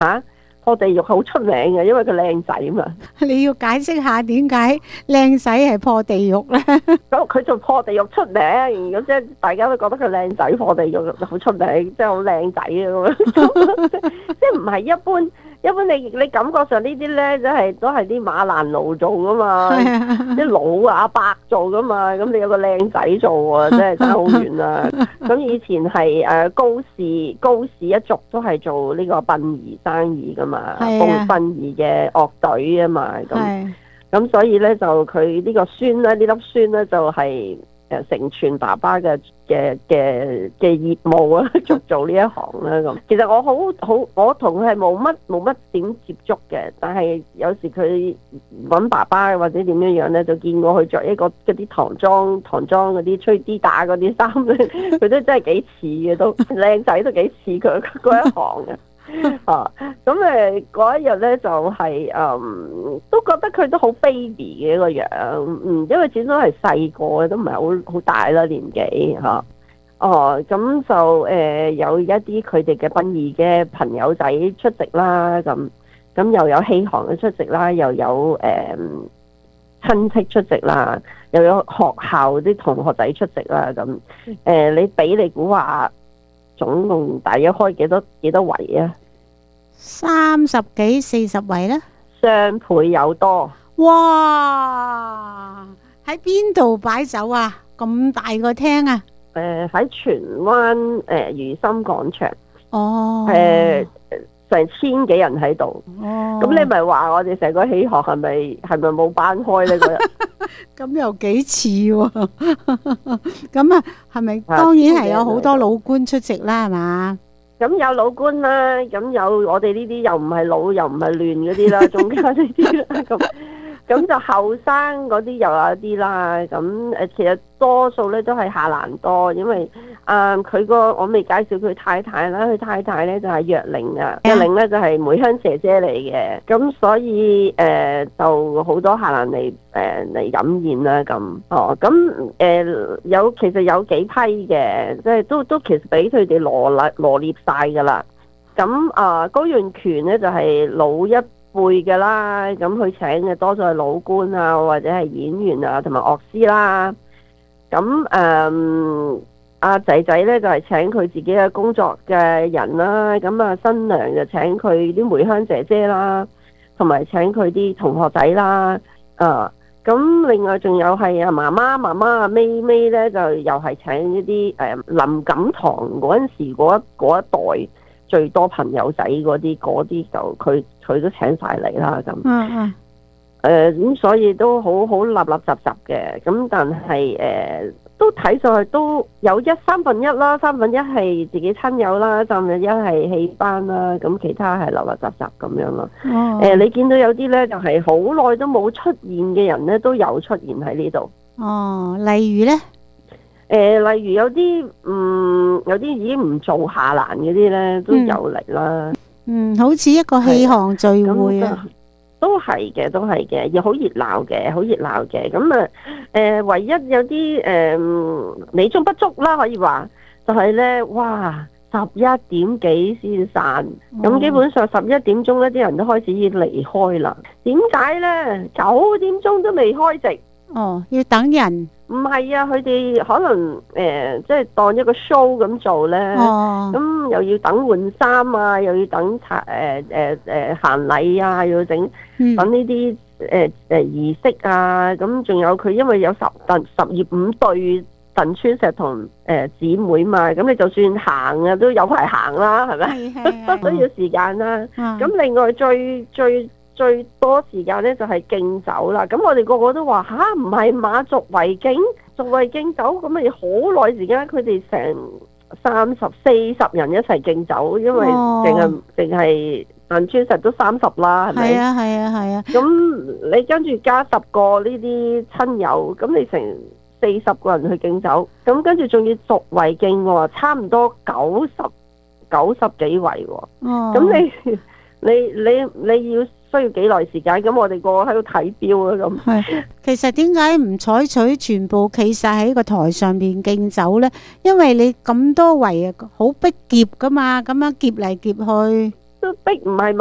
破地獄好出名嘅，因為佢靚仔嘛。 你要解釋下點解靚仔係破地獄咧？ 咁佢做破地獄出名，咁即係大家都覺得佢靚仔，破地獄好出名，即係好靚仔啊咁樣。即係唔係一般你感覺上呢啲咧，都係啲馬蘭奴做噶嘛，啲老阿伯做噶嘛。咁你有個靚仔做啊，真係爭好遠啦。咁以前係高氏一族都係做呢個殯儀生意噶嘛，殯儀嘅樂隊啊嘛。咁所以咧就佢呢個孫咧，呢粒孫咧就係承傳爸爸嘅業務啊，做呢一行啦咁。其實我同佢係冇乜點接觸嘅，但係有時佢揾爸爸或者點樣咧，就見過佢着一個嗰啲唐裝嗰啲吹啲打嗰啲衫咧，佢都真係幾似嘅，都靚仔都幾似佢嗰一行嘅。咁嗰一日咧就係都覺得佢都好 baby 嘅一個樣，因為始終係細個，都唔係好大啦年紀嚇。咁就有一啲佢哋嘅殯儀嘅朋友仔出席啦，咁又有戲行嘅出席啦，又有親戚出席啦，又有學校啲同學仔出席啦，咁你估下總共大約開幾多圍啊 ？30幾40圍咧， 雙倍有多。 哇！喺邊度擺酒啊？咁大個廳啊？ 喺荃灣如心廣場。 哦。 成千幾人喺度。哦。咁你咪話我哋成個喜學係咪冇班開呢嗰日？ 咁又幾似喎？咁啊，係咪當然係有好多老官出席啦？係嘛？ 咁有老官啦，咁有我哋呢啲又唔係老又唔係亂嗰啲啦，中間呢啲啦，咁就後生嗰啲又有啲啦。咁其實多數咧都係下欄多，因為我未介紹佢太太啦，佢太太咧就係若玲啊，若玲咧就係梅香姐姐嚟嘅，咁所以就好多下欄嚟飲宴啦咁。其實有幾批嘅，即係都其實俾佢哋羅列晒噶啦。咁高元權咧就係老一輩嘅啦，咁佢請嘅多數係老官啊，或者係演員啊，同埋樂師啦。咁阿仔仔咧就係請佢自己嘅工作嘅人啦。咁新娘就請佢啲梅香姐姐啦，同埋請佢啲同學仔啦。咁另外仲有係媽媽阿咪咧，就又係請一啲林錦堂嗰陣時嗰一代最多朋友仔嗰啲就佢都請晒嚟啦咁。咁所以都好立雜嘅。咁但係都睇上去都有三分一啦，三分一係自己親友啦，三分一係戲班啦，咁其他係立雜咁樣咯。你見到有啲咧就係好耐都冇出現嘅人咧，都有出現喺呢度。 例如咧？ 例如有啲已經唔做下欄嗰啲咧，都有嚟啦。 好似一個戲行聚會啊。 都係嘅，又好熱鬧嘅。咁唯一有啲美中不足啦，可以話就係咧，哇！11點幾先散，咁基本上11點鐘咧，啲人都開始已經離開啦。點解咧？9點鐘都未開席。 要等人。 唔係啊，佢哋可能即係當一個 show 咁做咧。咁又要等換衫啊，又要等行禮啊，又要等呢啲儀式啊。咁仲有佢因為有15對鄧川石同姊妹嘛，咁你就算行啊都有排行啦，係咪？都要時間啦。咁另外最多時間咧就係敬酒啦。咁我哋個個都話唔係馬族為敬酒咁咪好耐時間，佢哋成30-40人一齊敬酒，因為淨係鄧川石都30啦，係咪？係啊。咁你跟住加10個呢啲親友，咁你成40個人去敬酒，咁跟住仲要族為敬喎，差唔多90幾圍喎。咁你要需要幾耐時間？咁我哋個個喺度睇錶啊咁。 其實點解唔採取全部企晒喺個台上邊敬酒呢？因為你咁多圍好逼夾噶嘛，咁樣夾嚟夾去。 都逼唔係